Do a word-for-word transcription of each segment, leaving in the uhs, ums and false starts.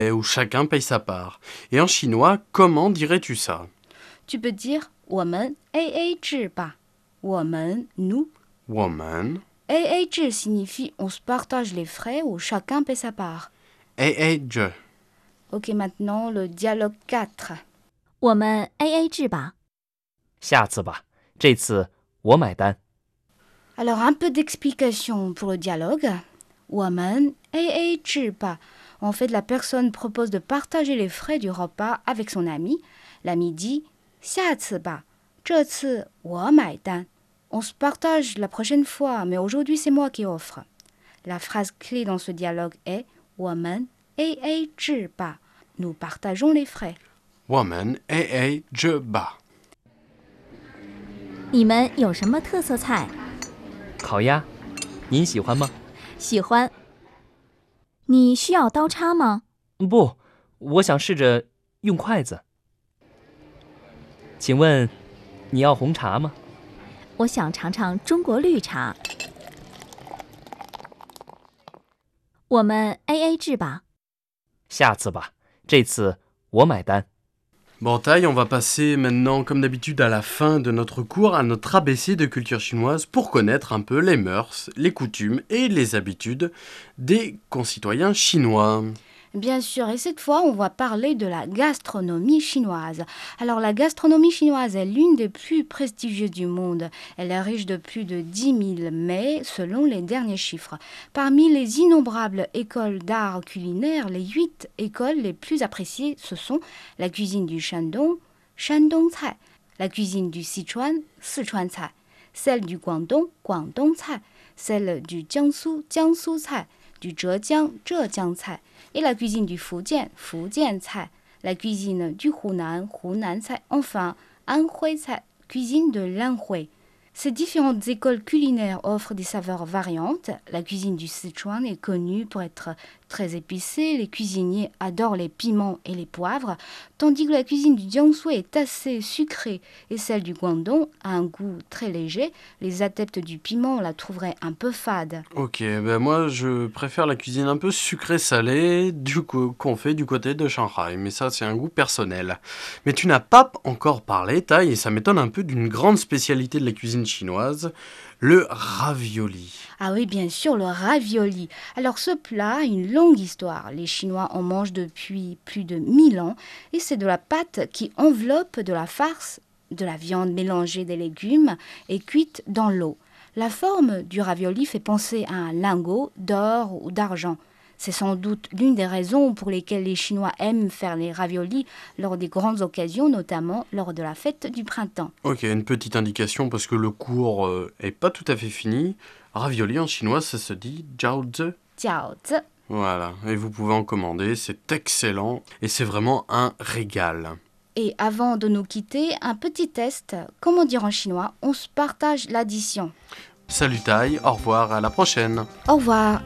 où chacun paye sa part. Et en chinois, comment dirais-tu ça? Tu peux dire 我们 A A 制吧我们 nous Woman. A A 制 signifie on se partage les frais où chacun paie sa part. A A 制. Ok, maintenant le dialogue quatre. 我们 A A 制吧。 下次吧，这次我买单。 Alors un peu d'explication pour le dialogue. 我们 A A 制吧 En fait, la personne propose de partager les frais du repas avec son ami. L'ami dit 下次吧这次我买单 On se partage la prochaine fois, mais aujourd'hui c'est moi qui offre. La phrase clé dans ce dialogue est 我们 A A 制吧 Nous partageons les frais. Woman A A 制吧。 你们有什么特色菜？ 烤鸭，您喜欢吗？ 喜欢。你需要刀叉吗？ 不，我想试着用筷子。请问，你要红茶吗？ 我想尝尝中国绿茶。我们 A A 制吧。 下次吧，这次我买单。 Bon, Taille, on va passer maintenant, comme d'habitude, à la fin de notre cours, à notre A B C de culture chinoise pour connaître un peu les mœurs, les coutumes et les habitudes des concitoyens chinois. Bien sûr, et cette fois, on va parler de la gastronomie chinoise. Alors, la gastronomie chinoise est l'une des plus prestigieuses du monde. Elle est riche de plus de dix mille mets, selon les derniers chiffres. Parmi les innombrables écoles d'art culinaire, les huit écoles les plus appréciées, ce sont la cuisine du Shandong, Shandong Cai, la cuisine du Sichuan, Sichuan Cai, celle du Guangdong, Guangdong Cai, celle du Jiangsu, Jiangsu Cai, du Zhejiang, Zhejiang Cai, et la cuisine du Fujian, Fujian Cai, la cuisine du Hunan, Hunan Cai, enfin, Anhui Cai, cuisine de l'Anhui. Ces différentes écoles culinaires offrent des saveurs variantes. La cuisine du Sichuan est connue pour être très épicée. Les cuisiniers adorent les piments et les poivres, tandis que la cuisine du Jiangsu est assez sucrée et celle du Guangdong a un goût très léger. Les adeptes du piment la trouveraient un peu fade. Ok, ben moi je préfère la cuisine un peu sucrée-salée du coup, qu'on fait du côté de Shanghai, mais ça c'est un goût personnel. Mais tu n'as pas encore parlé, Taille, et ça m'étonne un peu d'une grande spécialité de la cuisine chinoise, le ravioli. Ah oui, bien sûr, le ravioli. Alors ce plat a une longue histoire. Les Chinois en mangent depuis plus de mille ans et c'est de la pâte qui enveloppe de la farce, de la viande mélangée des légumes et cuite dans l'eau. La forme du ravioli fait penser à un lingot d'or ou d'argent. C'est sans doute l'une des raisons pour lesquelles les Chinois aiment faire les raviolis lors des grandes occasions, notamment lors de la fête du printemps. Ok, une petite indication parce que le cours euh, est pas tout à fait fini. Ravioli en chinois, ça se dit jiaozi. Jiaozi. Voilà, et vous pouvez en commander, c'est excellent et c'est vraiment un régal. Et avant de nous quitter, un petit test. Comment dire en chinois? On se partage l'addition. Salut Taille, au revoir, à la prochaine. Au revoir.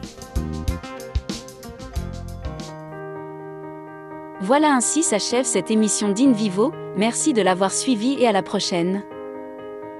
Voilà, ainsi s'achève cette émission d'In Vivo. Merci de l'avoir suivie et à la prochaine.